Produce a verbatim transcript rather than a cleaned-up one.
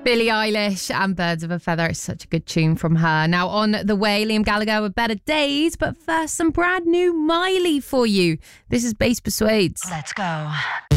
Billie Eilish and Birds of a Feather. It's such a good tune from her. Now on the way, Liam Gallagher with Better Days, but first some brand new Miley for you. This is Bass Persuades. Let's go.